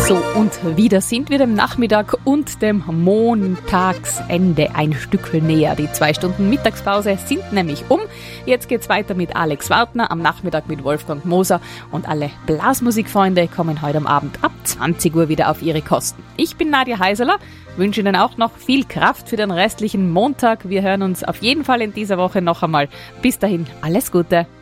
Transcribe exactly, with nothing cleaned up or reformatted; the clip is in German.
So, und wieder sind wir dem Nachmittag und dem Montagsende ein Stückchen näher. Die zwei Stunden Mittagspause sind nämlich um. Jetzt geht's weiter mit Alex Wartner, am Nachmittag mit Wolfgang Moser und alle Blasmusikfreunde kommen heute am Abend ab zwanzig Uhr wieder auf ihre Kosten. Ich bin Nadja Heiseler, wünsche Ihnen auch noch viel Kraft für den restlichen Montag. Wir hören uns auf jeden Fall in dieser Woche noch einmal. Bis dahin, alles Gute.